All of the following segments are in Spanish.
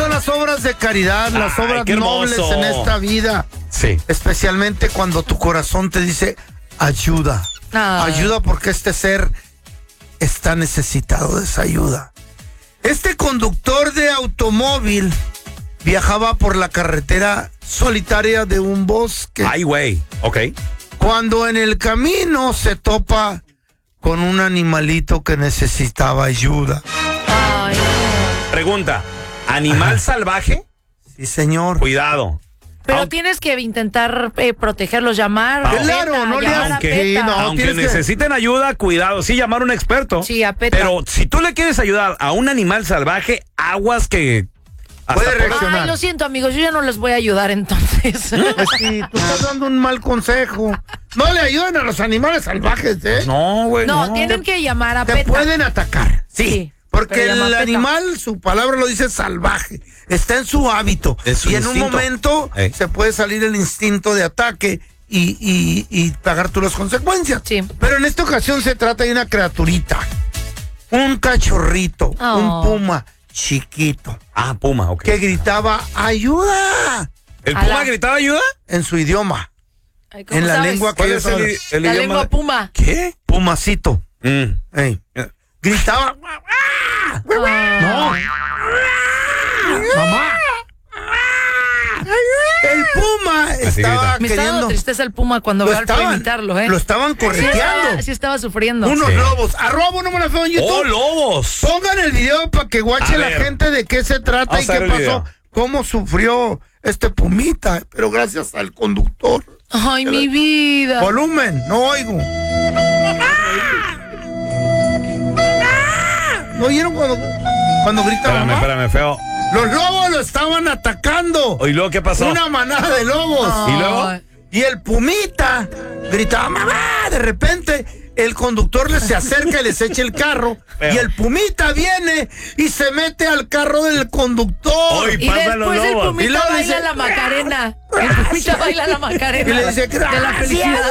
son las obras de caridad, las obras nobles en esta vida. Sí. Especialmente cuando tu corazón te dice, ayuda. Ayuda porque este ser está necesitado de esa ayuda. Este conductor de automóvil viajaba por la carretera solitaria de un bosque. Ay, güey. Ok. Cuando en el camino se topa con un animalito que necesitaba ayuda. Ay. Pregunta, ¿animal salvaje? Sí, señor. Cuidado. Pero tienes que intentar protegerlos, llamar. Claro, no le aunque necesiten ayuda, cuidado. Sí, llamar a un experto. Sí, a PETA. Pero si tú le quieres ayudar a un animal salvaje, aguas que... Puede reaccionar. Ay, lo siento, amigos, yo ya no les voy a ayudar entonces. Es que tú estás dando un mal consejo. No le ayuden a los animales salvajes, ¿eh? No, güey. No, tienen que llamar a Te PETA. pueden atacar. Sí. Porque llama el PETA. animal, su palabra lo dice salvaje. Está en su hábito. Es su y en instinto. un momento se puede salir el instinto de ataque y pagar tú las consecuencias. Sí. Pero en esta ocasión se trata de una criaturita. Un cachorrito. Oh. Un puma chiquito. Ah, puma, ok. Que gritaba, ¡ayuda! ¿El Ala. puma gritaba ayuda? En su idioma. Ay, ¿cómo En la sabes? lengua que ¿Cuál ellos es hablan. el La idioma? lengua puma. ¿Qué? Pumacito. Ey. Gritaba. No. Mamá. El puma estaba Me está dando queriendo. tristeza el puma cuando veo al feo imitarlo, ¿eh? Lo estaban correteando. Sí estaba sufriendo. Unos Sí. lobos. @ uno me feo en YouTube. ¡Oh, lobos! Pongan el video para que guache A la ver. gente de qué se trata Vamos y a qué ver el pasó. video. Cómo sufrió este pumita. Pero gracias al conductor. Ay, mi vida. Volumen, no oigo. ¿No oyeron cuando gritaba? Espérame, feo. Los lobos lo estaban atacando. ¿Y luego qué pasó? Una manada de lobos. Ay. ¿Y luego? Y el pumita gritaba, mamá. De repente, el conductor se acerca y les echa el carro. Feo. Y el pumita viene y se mete al carro del conductor. Ay, Y pasan los después el lobos. Y pumita luego baila dice, la Macarena. El pumita baila la Macarena. Y le dice, de la gracias. felicidad.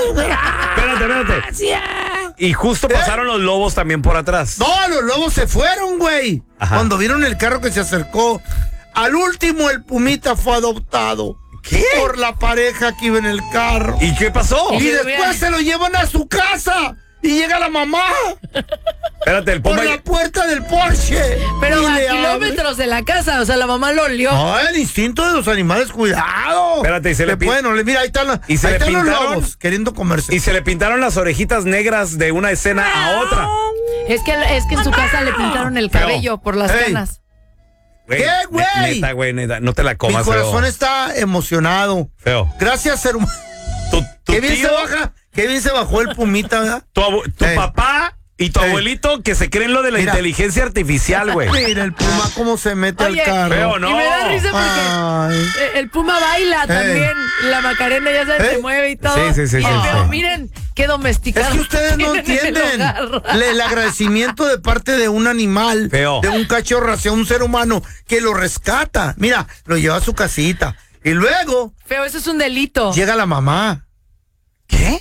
Espérate. Y justo pasaron los lobos también por atrás. No, los lobos se fueron, güey. Ajá. Cuando vieron el carro que se acercó. Al último, el pumita fue adoptado. ¿Qué? Por la pareja que iba en el carro. ¿Y qué pasó? Y Sí, después vean. se lo llevan a su casa. Y llega la mamá Espérate, el por puma... la puerta del Porsche. Pero Y a le kilómetros de la casa, o sea, la mamá lo olió. abre. No, el instinto de los animales, cuidado. Espérate, y se le Bueno, mira, ahí están, ¿Y se ahí le están los pintaron? lobos queriendo comerse. Y se le pintaron las orejitas negras de una escena a otra. Es que en su casa le pintaron el cabello por las Ey. canas. Güey, ¿Qué, güey? Neta, güey, neta. No te la Mi comas, corazón feo. está emocionado. Feo. Gracias, ser humano. Tu Qué bien tío, se baja, qué bien se bajó el pumita, ¿verdad? tu Ey. papá y tu Ey. abuelito que se creen lo de la Mira. inteligencia artificial, güey. Mira el puma cómo se mete Oye, al carro. Feo, no. Y me da risa porque Ay. el puma baila también. La Macarena ya se Ey. mueve y todo. Sí, sí, sí, Y el sí, feo, sí. miren, qué domesticado. Es que ustedes no tienen en el entienden hogar. el agradecimiento de parte de un animal, Feo. de un cachorro hacia un ser humano que lo rescata. Mira, lo lleva a su casita. Y luego Feo, eso es un delito. llega la mamá. ¿Qué?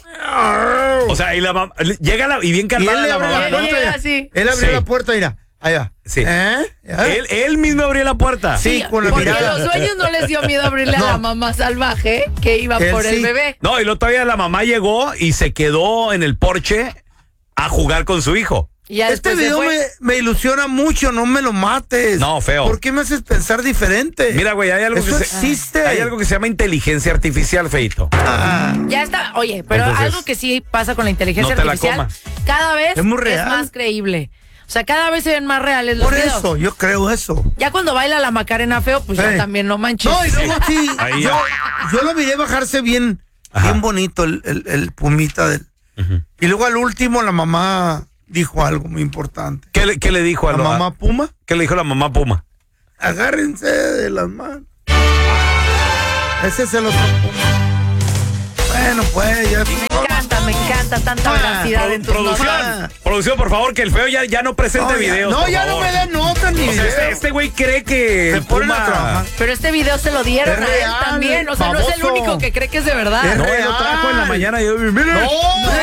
O sea, y la mamá... Llega y bien Y calmada él le la abre mamá, la ¿no? puerta. Llega Mira. así. Él abrió Sí. la puerta, mira. Allá. Sí. ¿Eh? Él mismo abrió la puerta. Sí, con la Porque mirada. los dueños no les dio miedo abrirle No. a la mamá salvaje que iba Él por el sí. bebé. No, y luego todavía la mamá llegó y se quedó en el porche a jugar con su hijo. Y ya Este después se video fue. me ilusiona mucho, no me lo mates. No, feo. ¿Por qué me haces pensar diferente? Mira, güey, hay algo Eso que existe. hay algo que se llama inteligencia artificial, feito. Ya está, oye, pero Entonces, algo que sí pasa con la inteligencia no te la artificial, comas. cada vez Es muy real. más creíble. O sea, cada vez se ven más reales los Por videos. eso, yo creo eso. Ya cuando baila la Macarena feo, pues ya Ey. también no manches. No, y luego sí, Ahí yo, ya. yo lo miré bajarse bien, Ajá. bien bonito el pumita del. Y luego al último la mamá dijo algo muy importante. ¿Qué le dijo a La mamá puma, ¿Qué le dijo la mamá puma? agárrense de las manos. Ese es el otro puma. Bueno, pues ya. Me encanta tanta veracidad en tus notas. Producción, por favor, que el feo ya no presente videos. No, por ya no favor. me den notas ni O sea, videos. este güey cree que Se el ponen a Puma... trabajar. Pero este video se lo dieron Es a él real, también. O sea, no es el baboso. único que cree que es de verdad. Es No, él lo trajo en la mañana y yo, miren. No.